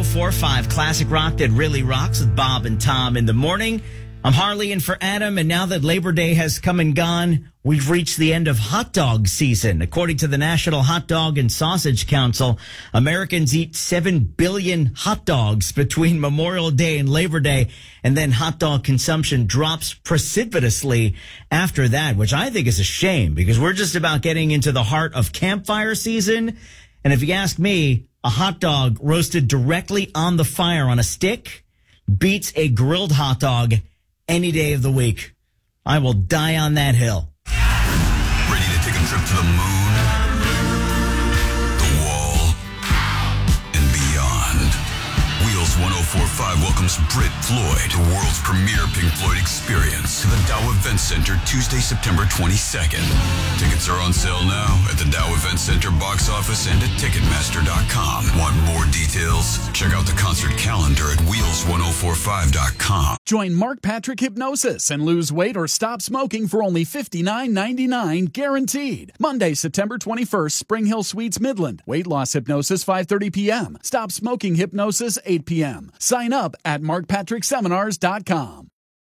104.5 classic rock that really rocks with Bob and Tom in the morning. I'm Harley in for Adam, and now that Labor Day has come and gone, we've reached the end of hot dog season. According to the National Hot Dog and Sausage Council, Americans eat 7 billion hot dogs between Memorial Day and Labor Day, and then hot dog consumption drops precipitously after that, which I think is a shame because we're just about getting into the heart of campfire season. And if you ask me, a hot dog roasted directly on the fire on a stick beats a grilled hot dog any day of the week. I will die on that hill. Ready to take a trip to the moon, the wall, and beyond. Wheels 104.5 welcomes Brit Floyd, the world's premier Pink Floyd experience, to the Dow Event Center Tuesday, September 22nd. Tickets are on sale now at the Dow Event Center box office and at Ticketmaster.com. Want more details? Check out the concert calendar at Wheels1045.com. Join Mark Patrick Hypnosis and lose weight or stop smoking for only $59.99 guaranteed. Monday, September 21st, Spring Hill Suites, Midland. Weight loss hypnosis, 5:30 p.m. Stop smoking hypnosis, 8 p.m. Sign up at markpatrickseminars.com.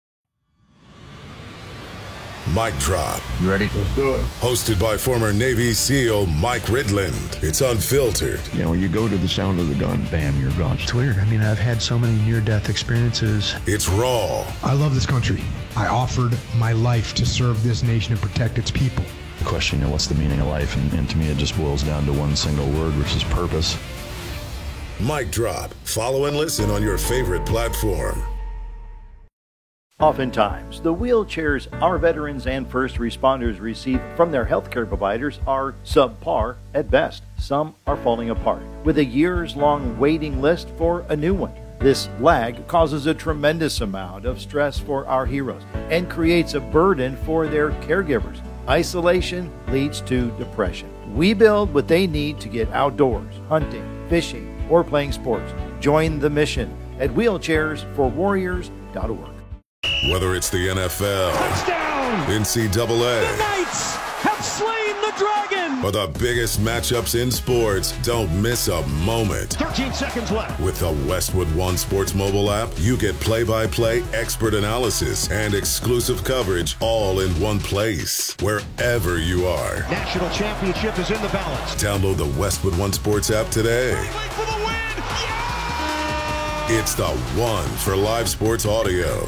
Mic Drop. You ready? Let's do it. Hosted by former Navy SEAL Mike Ridland. It's unfiltered. You know, you go to the sound of the gun, bam, you're gone. It's weird. I mean, I've had so many near-death experiences. It's raw. I love this country. I offered my life to serve this nation and protect its people. The question, you know, what's the meaning of life? And to me, it just boils down to one single word, which is purpose. Mic Drop. Follow and listen on your favorite platform. Oftentimes, the wheelchairs our veterans and first responders receive from their healthcare providers are subpar at best. Some are falling apart, with a years-long waiting list for a new one. This lag causes a tremendous amount of stress for our heroes and creates a burden for their caregivers. Isolation leads to depression. We build what they need to get outdoors, hunting, fishing, or playing sports. Join the mission at wheelchairsforwarriors.org. Whether it's the NFL, touchdown, NCAA, the Knights have slain the dragon, or the biggest matchups in sports, don't miss a moment. 13 seconds left. With the Westwood One Sports mobile app, you get play-by-play expert analysis and exclusive coverage all in one place, wherever you are. National championship is in the balance. Download the Westwood One Sports app today. Wait for the win. Yeah! It's the one for live sports audio.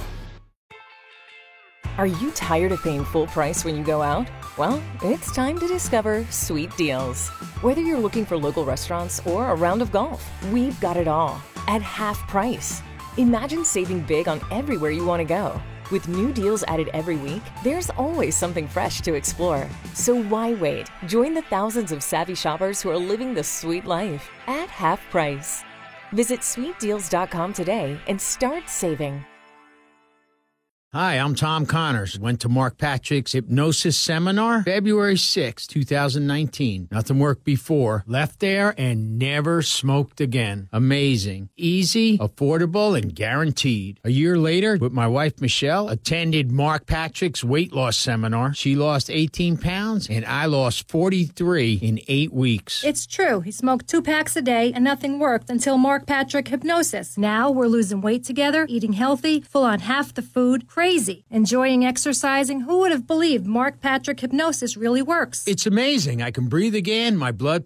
Are you tired of paying full price when you go out? Well, it's time to discover Sweet Deals. Whether you're looking for local restaurants or a round of golf, we've got it all at half price. Imagine saving big on everywhere you want to go. With new deals added every week, there's always something fresh to explore. So why wait? Join the thousands of savvy shoppers who are living the sweet life at half price. Visit sweetdeals.com today and start saving. Hi, I'm Tom Connors. Went to Mark Patrick's hypnosis seminar February 6, 2019. Nothing worked before. Left there and never smoked again. Amazing. Easy, affordable, and guaranteed. A year later, with my wife Michelle, attended Mark Patrick's weight loss seminar. She lost 18 pounds and I lost 43 in 8 weeks. It's true. He smoked 2 packs a day and nothing worked until Mark Patrick Hypnosis. Now we're losing weight together, eating healthy, full on half the food. Crazy. Enjoying exercising. Who would have believed Mark Patrick Hypnosis really works? It's amazing. I can breathe again. My blood